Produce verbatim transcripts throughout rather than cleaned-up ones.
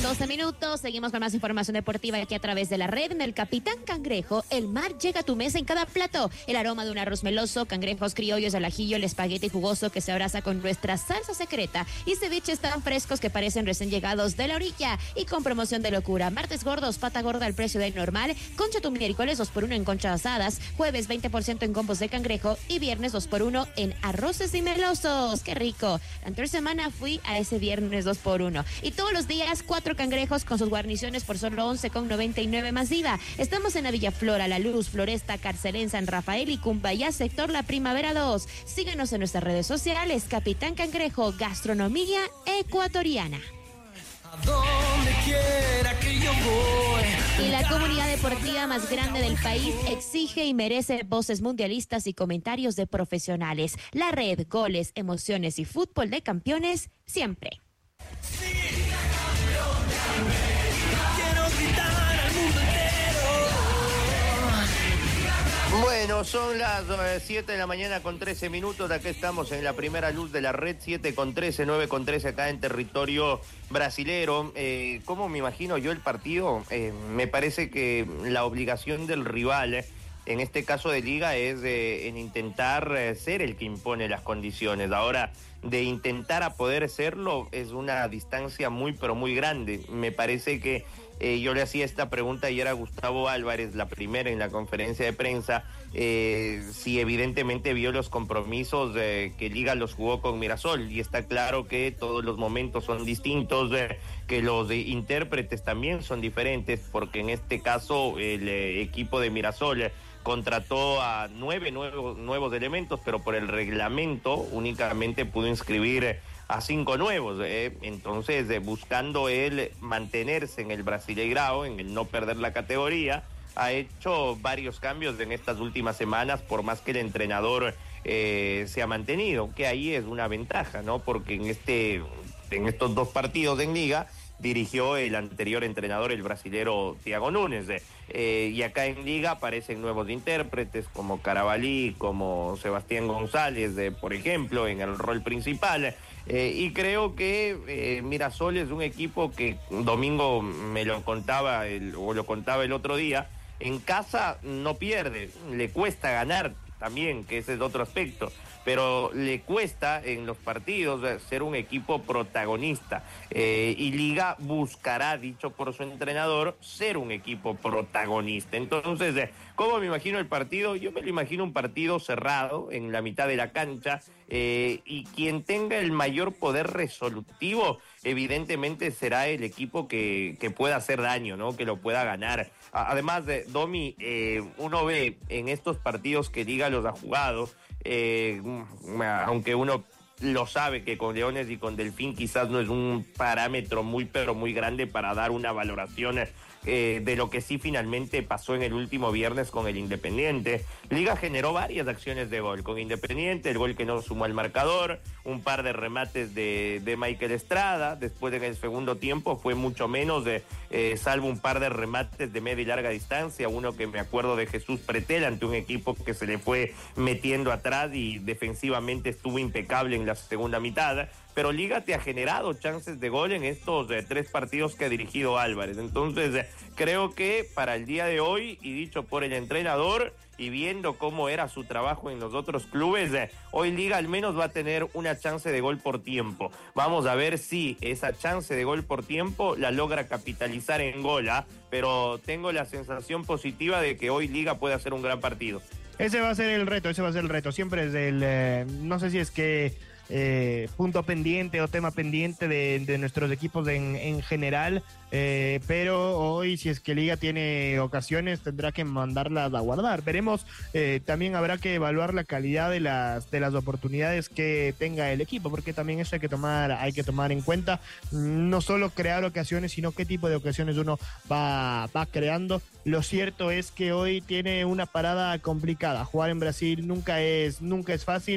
doce minutos. Seguimos con más información deportiva aquí a través de la red. En el Capitán Cangrejo, el mar llega a tu mesa en cada plato. El aroma de un arroz meloso, cangrejos criollos al ajillo, el espagueti jugoso que se abraza con nuestra salsa secreta y ceviches tan frescos que parecen recién llegados de la orilla. Y con promoción de locura. Martes gordos, pata gorda al precio del normal. Concha tu miércoles dos por uno en conchas asadas. Jueves veinte por ciento en combos de cangrejo. Y viernes dos por uno en arroces y melosos. ¡Qué rico! La anterior semana fui a ese viernes dos por uno. Y todos los días, cuatro cangrejos con sus guarniciones por solo once con noventa y nueve más I V A. Estamos en la Villa Flora, La Luz, Floresta, Carcelén, San Rafael y Cumbayá, sector La Primavera dos. Síganos en nuestras redes sociales. Capitán Cangrejo, gastronomía ecuatoriana. A donde quiera que yo voy. Y la comunidad deportiva más grande del país exige y merece voces mundialistas y comentarios de profesionales. La red, goles, emociones y fútbol de campeones, siempre. Quiero gritar al mundo entero. Bueno, son las siete de la mañana con trece minutos. De acá estamos en la primera luz de la red, siete con trece, nueve con trece acá en territorio brasilero. Eh, ¿Cómo me imagino yo el partido? Eh, me parece que la obligación del rival, eh, en este caso de Liga, es eh, en intentar eh, ser el que impone las condiciones. Ahora, de intentar a poder serlo es una distancia muy, pero muy grande. Me parece que Eh, yo le hacía esta pregunta ayer a Gustavo Álvarez, la primera en la conferencia de prensa, eh, si evidentemente vio los compromisos eh, que Liga los jugó con Mirasol, y está claro que todos los momentos son distintos, eh, que los eh, intérpretes también son diferentes, porque en este caso el eh, equipo de Mirasol eh, contrató a nueve nuevos, nuevos elementos, pero por el reglamento únicamente pudo inscribir eh, a cinco nuevos, eh. entonces eh, buscando él mantenerse en el Brasileirao, en el no perder la categoría, ha hecho varios cambios en estas últimas semanas, por más que el entrenador eh, se ha mantenido, que ahí es una ventaja, ¿no? Porque en este, en estos dos partidos en Liga dirigió el anterior entrenador, el brasilero Thiago Nunes, eh, y acá en Liga aparecen nuevos intérpretes como Carabalí, como Sebastián González, eh, por ejemplo, en el rol principal, eh, y creo que eh, Mirasol es un equipo que Domingo me lo contaba, el, o lo contaba el otro día, en casa no pierde, le cuesta ganar también, que ese es otro aspecto, pero le cuesta en los partidos ser un equipo protagonista, eh, y Liga buscará, dicho por su entrenador, ser un equipo protagonista. Entonces, eh, ¿cómo me imagino el partido? Yo me lo imagino un partido cerrado en la mitad de la cancha, eh, y quien tenga el mayor poder resolutivo evidentemente será el equipo que, que pueda hacer daño, ¿no? Que lo pueda ganar. Además, de Domi, eh, uno ve en estos partidos que Liga los ha jugado, eh, aunque uno lo sabe que con Leones y con Delfín quizás no es un parámetro muy pero muy grande para dar una valoración eh, de lo que sí finalmente pasó en el último viernes con el Independiente. Liga generó varias acciones de gol con Independiente, el gol que no sumó al marcador, un par de remates de, de Michael Estrada, después en el segundo tiempo fue mucho menos, de, eh, salvo un par de remates de media y larga distancia, uno que me acuerdo de Jesús Pretel ante un equipo que se le fue metiendo atrás y defensivamente estuvo impecable en la segunda mitad, pero Liga te ha generado chances de gol en estos eh, tres partidos que ha dirigido Álvarez. Entonces eh, creo que para el día de hoy, y dicho por el entrenador y viendo cómo era su trabajo en los otros clubes, eh, hoy Liga al menos va a tener una chance de gol por tiempo. Vamos a ver si esa chance de gol por tiempo la logra capitalizar en gol, ¿ah? Pero tengo la sensación positiva de que hoy Liga puede hacer un gran partido. Ese va a ser el reto, ese va a ser el reto. Siempre es el, eh, no sé si es que eh, punto pendiente o tema pendiente de, de nuestros equipos en, en general, eh, pero hoy si es que Liga tiene ocasiones tendrá que mandarlas a guardar. Veremos, eh, también habrá que evaluar la calidad de las de las oportunidades que tenga el equipo, porque también eso hay que tomar hay que tomar en cuenta, no solo crear ocasiones, sino qué tipo de ocasiones uno va, va creando. Lo cierto es que hoy tiene una parada complicada. Jugar en Brasil nunca es nunca es fácil,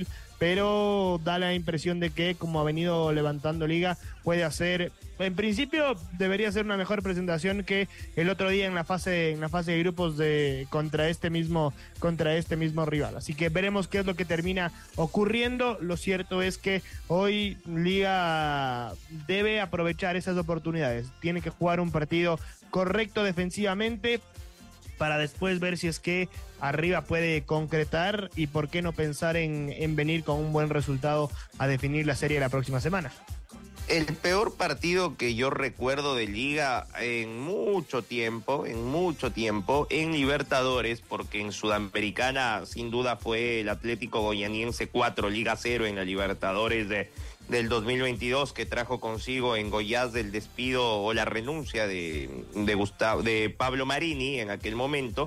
pero da la impresión de que, como ha venido levantando Liga, puede hacer, en principio debería ser una mejor presentación que el otro día en la fase en la fase de grupos de contra este mismo contra este mismo rival. Así que veremos qué es lo que termina ocurriendo. Lo cierto es que hoy Liga debe aprovechar esas oportunidades. Tiene que jugar un partido correcto defensivamente para después ver si es que arriba puede concretar y por qué no pensar en, en venir con un buen resultado a definir la serie la próxima semana. El peor partido que yo recuerdo de Liga en mucho tiempo, en mucho tiempo, en Libertadores, porque en Sudamericana sin duda fue el Atlético Goianiense cuatro, Liga cero en la Libertadores de, del dos mil veintidós, que trajo consigo en Goiás el despido o la renuncia de, de, Gustavo, de Pablo Marini en aquel momento.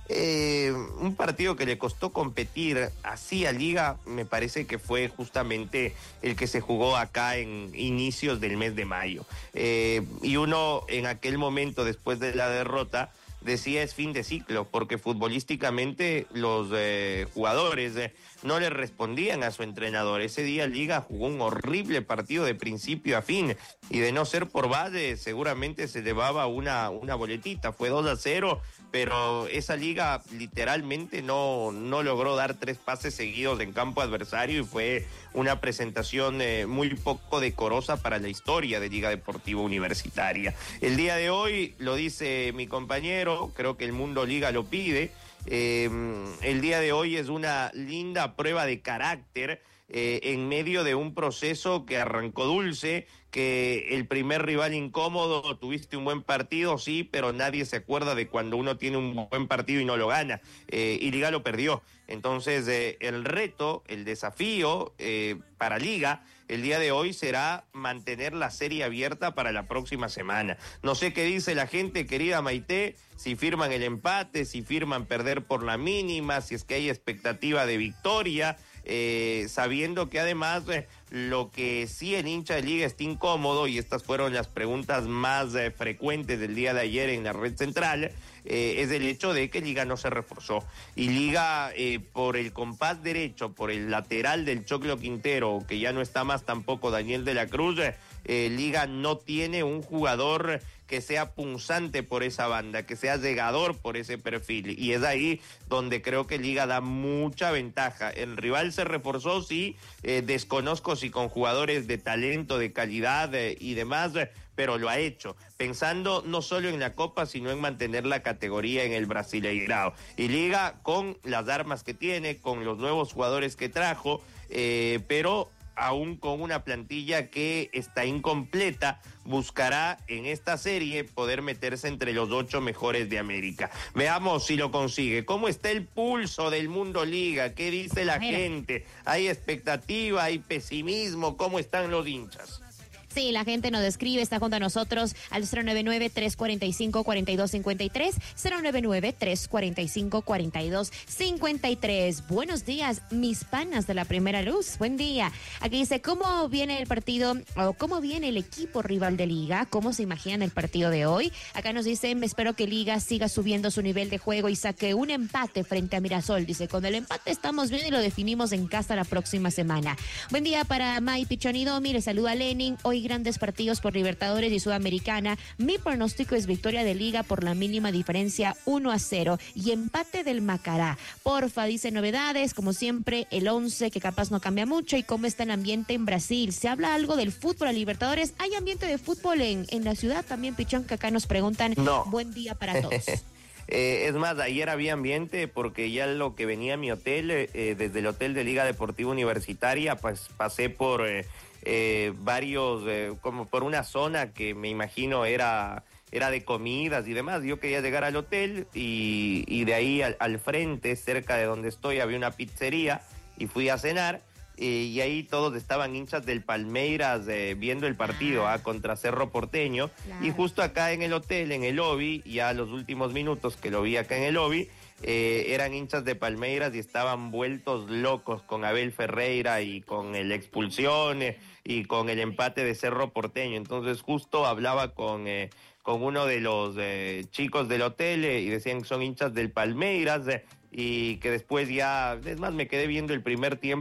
Eh, un partido que le costó competir así a Liga, me parece que fue justamente el que se jugó acá en inicios del mes de mayo. Eh, y uno en aquel momento, después de la derrota, decía es fin de ciclo, porque futbolísticamente los eh, jugadores eh, no le respondían a su entrenador. Ese día Liga jugó un horrible partido de principio a fin, y de no ser por Valle seguramente se llevaba una, una boletita. Fue dos a cero, pero esa Liga literalmente no, no logró dar tres pases seguidos en campo adversario, y fue una presentación eh, muy poco decorosa para la historia de Liga Deportiva Universitaria. El día de hoy, lo dice mi compañero, creo que el Mundo Liga lo pide, eh, el día de hoy es una linda prueba de carácter eh, en medio de un proceso que arrancó dulce, que el primer rival incómodo, tuviste un buen partido, sí, pero nadie se acuerda de cuando uno tiene un buen partido y no lo gana, eh, y Liga lo perdió. Entonces eh, el reto, el desafío eh, para Liga el día de hoy será mantener la serie abierta para la próxima semana. No sé qué dice la gente, querida Maite, si firman el empate, si firman perder por la mínima, si es que hay expectativa de victoria, eh, sabiendo que además eh, lo que sí el hincha de Liga está incómodo, y estas fueron las preguntas más eh, frecuentes del día de ayer en la red central, eh, es el hecho de que Liga no se reforzó. Y Liga, eh, por el compás derecho, por el lateral del Choclo Quintero, que ya no está más tampoco Daniel de la Cruz, eh, Liga no tiene un jugador que sea punzante por esa banda, que sea llegador por ese perfil, y es ahí donde creo que Liga da mucha ventaja. El rival se reforzó, sí, eh, desconozco si con jugadores de talento, de calidad eh, y demás, eh, pero lo ha hecho, pensando no solo en la Copa, sino en mantener la categoría en el Brasileirao. Y Liga, con las armas que tiene, con los nuevos jugadores que trajo, eh, pero aún con una plantilla que está incompleta, buscará en esta serie poder meterse entre los ocho mejores de América. Veamos si lo consigue. ¿Cómo está el pulso del Mundo Liga? ¿Qué dice la Mira. gente? ¿Hay expectativa? ¿Hay pesimismo? ¿Cómo están los hinchas? Sí, la gente nos escribe, está junto a nosotros al cero nueve nueve, tres cuatro cinco, cuatro dos cinco tres, cero nueve nueve, tres cuatro cinco, cuatro dos cinco tres. Buenos días, mis panas de la Primera Luz, buen día. Aquí dice, ¿cómo viene el partido, o cómo viene el equipo rival de Liga? ¿Cómo se imaginan el partido de hoy? Acá nos dicen, espero que Liga siga subiendo su nivel de juego y saque un empate frente a Mirasol. Dice, con el empate estamos bien y lo definimos en casa la próxima semana. Buen día para May Pichonido, mire, saluda a Lenin. Hoy grandes partidos por Libertadores y Sudamericana. Mi pronóstico es victoria de Liga por la mínima diferencia, uno a cero, y empate del Macará. Porfa, dice novedades, como siempre, el once, que capaz no cambia mucho, y cómo está el ambiente en Brasil. ¿Se habla algo del fútbol a Libertadores? ¿Hay ambiente de fútbol en, en la ciudad también, Pichón? Que acá nos preguntan. No. Buen día para todos. Eh, es más, ayer había ambiente porque ya lo que venía a mi hotel, eh, desde el hotel de Liga Deportiva Universitaria, pues pasé por eh, eh, varios, eh, como por una zona que me imagino era, era de comidas y demás. Yo quería llegar al hotel y, y de ahí al, al frente, cerca de donde estoy, había una pizzería y fui a cenar. Eh, y ahí todos estaban hinchas del Palmeiras eh, viendo el partido ah. Ah, contra Cerro Porteño. Claro. Y justo acá en el hotel, en el lobby, ya los últimos minutos que lo vi acá en el lobby, eh, eran hinchas de Palmeiras y estaban vueltos locos con Abel Ferreira y con el expulsión eh, y con el empate de Cerro Porteño. Entonces justo hablaba con... Eh, con uno de los eh, chicos del hotel eh, y decían que son hinchas del Palmeiras eh, y que después ya, es más, me quedé viendo el primer tiempo